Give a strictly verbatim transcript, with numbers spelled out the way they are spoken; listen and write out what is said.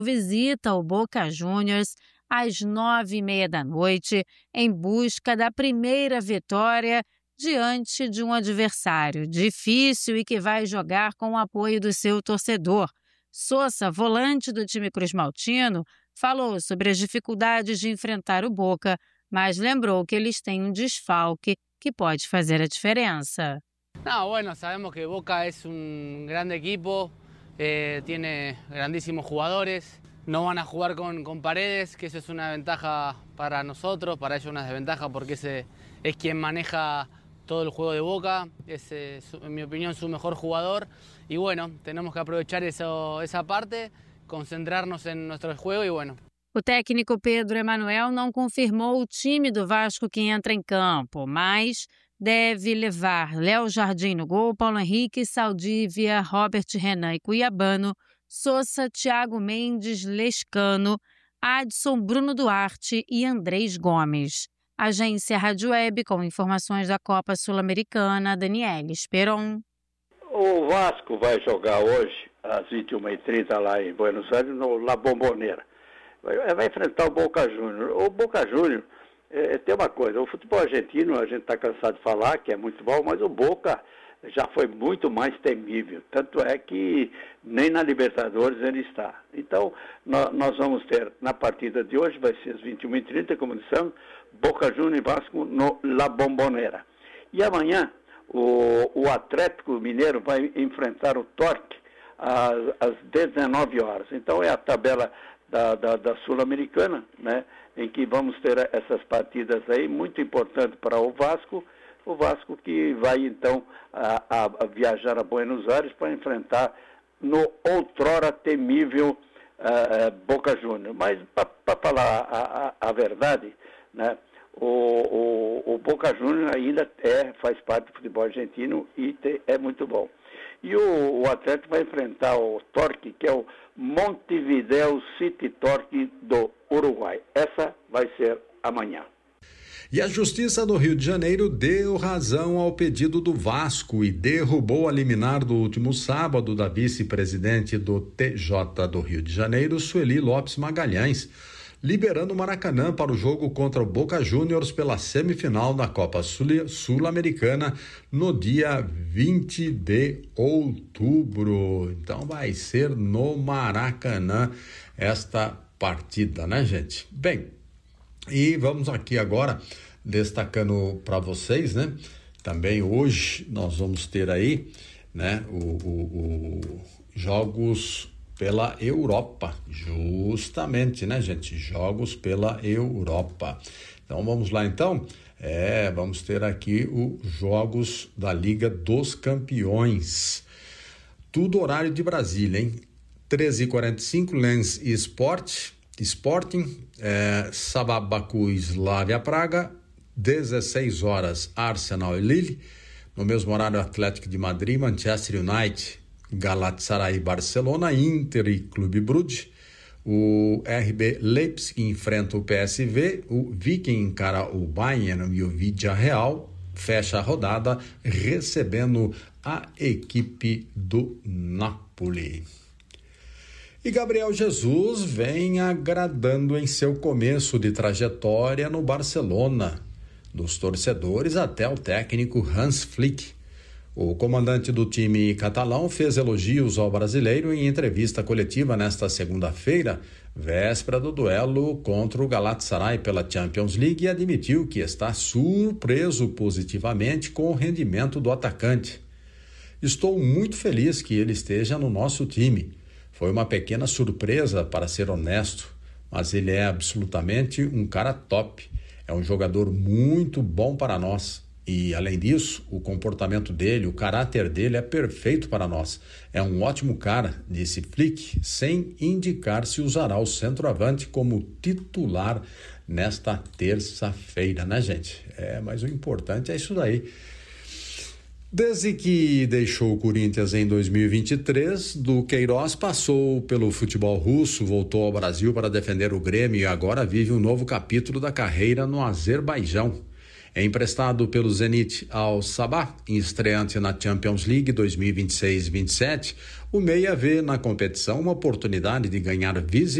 visita o Boca Juniors às nove e meia da noite em busca da primeira vitória diante de um adversário difícil e que vai jogar com o apoio do seu torcedor. Sousa, volante do time cruzmaltino, falou sobre as dificuldades de enfrentar o Boca, mas lembrou que eles têm um desfalque que pode fazer a diferença. No, bueno, sabemos que Boca es un grande equipo, eh, tiene grandísimos jugadores, no van a jugar con, con Paredes, que eso es una ventaja para nosotros, para ellos una desventaja porque ese es quien maneja todo el juego de Boca, es, eh, su, en mi opinión, su mejor jugador, y bueno, tenemos que aprovechar eso, esa parte, concentrarnos en nuestro juego y bueno. O técnico Pedro Emanuel não confirmou o time do Vasco que entra em campo, mas deve levar Léo Jardim no gol, Paulo Henrique, Saldívia, Robert Renan e Cuiabano, Sousa, Thiago Mendes, Lescano, Adson, Bruno Duarte e Andrés Gomes. Agência Rádio Web com informações da Copa Sul-Americana, Daniela Esperon. O Vasco vai jogar hoje às vinte e uma e trinta lá em Buenos Aires, no La Bombonera. Vai, vai enfrentar o Boca Juniors. O Boca Juniors é, tem uma coisa, o futebol argentino a gente está cansado de falar que é muito bom, mas o Boca já foi muito mais temível. Tanto é que nem na Libertadores ele está. Então, nós, nós vamos ter, na partida de hoje, vai ser às vinte e uma e trinta, como dissemos, Boca Juniors e Vasco no La Bombonera. E amanhã, o, o Atlético Mineiro vai enfrentar o Torque às, às dezenove horas. Então, é a tabela da, da, da Sul-Americana, né, em que vamos ter essas partidas aí, muito importante para o Vasco, o Vasco que vai então a, a, a viajar a Buenos Aires para enfrentar no outrora temível uh, Boca Juniors. Mas para falar a, a, a verdade, né, o, o, o Boca Juniors ainda é, faz parte do futebol argentino e te, é muito bom. E o, o Atlético vai enfrentar o Torque, que é o Montevideo City Torque do Uruguai. Essa vai ser amanhã. E a Justiça do Rio de Janeiro deu razão ao pedido do Vasco e derrubou a liminar do último sábado da vice-presidente do T J do Rio de Janeiro, Sueli Lopes Magalhães, liberando o Maracanã para o jogo contra o Boca Juniors pela semifinal da Copa Sul-Americana no dia vinte de outubro. Então vai ser no Maracanã esta partida, né, gente? Bem, e vamos aqui agora destacando para vocês, né? Também hoje nós vamos ter aí, né? O, o, o jogos pela Europa, justamente, né, gente? Jogos pela Europa. Então vamos lá, então. É, vamos ter aqui os jogos da Liga dos Campeões. Tudo horário de Brasília, hein? treze e quarenta e cinco, Lens e Sport, Sporting, é, Sabah Baku e Slavia Praga, dezesseis horas, Arsenal e Lille. No mesmo horário, Atlético de Madrid, Manchester United, Galatasaray e Barcelona, Inter e Clube Brugge. O R B Leipzig enfrenta o P S V, o Viking encara o Bayern e o Villarreal fecha a rodada recebendo a equipe do Napoli. E Gabriel Jesus vem agradando em seu começo de trajetória no Barcelona, dos torcedores até o técnico Hans Flick. O comandante do time catalão fez elogios ao brasileiro em entrevista coletiva nesta segunda-feira, véspera do duelo contra o Galatasaray pela Champions League, e admitiu que está surpreso positivamente com o rendimento do atacante. Estou muito feliz que ele esteja no nosso time. Foi uma pequena surpresa, para ser honesto, mas ele é absolutamente um cara top. É um jogador muito bom para nós. E, além disso, o comportamento dele, o caráter dele é perfeito para nós. É um ótimo cara, disse Flick, sem indicar se usará o centroavante como titular nesta terça-feira, né, gente? É, mas o importante é isso daí. Desde que deixou o Corinthians em dois mil e vinte e três, Duqueiroz passou pelo futebol russo, voltou ao Brasil para defender o Grêmio e agora vive um novo capítulo da carreira no Azerbaijão. Emprestado pelo Zenit ao Sabah, estreante na Champions League dois mil e vinte e seis vinte e sete, o meia vê na competição uma oportunidade de ganhar visibilidade